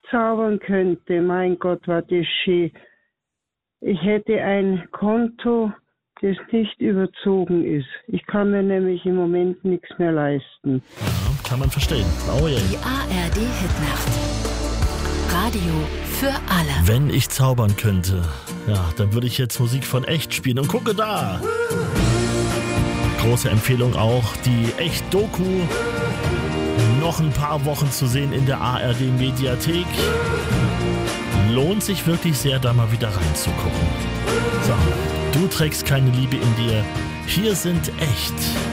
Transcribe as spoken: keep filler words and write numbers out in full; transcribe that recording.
zaubern könnte, mein Gott, war das schön. Ich hätte ein Konto, das nicht überzogen ist. Ich kann mir nämlich im Moment nichts mehr leisten. Ja, kann man verstehen. Oh je. Die A R D-Hitnacht. Radio für alle. Wenn ich zaubern könnte, ja, dann würde ich jetzt Musik von Echt spielen. Und gucke da! Große Empfehlung auch, die Echt-Doku. Noch ein paar Wochen zu sehen in der A R D-Mediathek. Lohnt sich wirklich sehr, da mal wieder reinzugucken. So, du trägst keine Liebe in dir. Hier sind Echt.